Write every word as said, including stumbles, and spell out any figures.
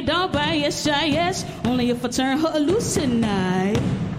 Don't buy yes, shy, yes. Only if I turn her loose tonight.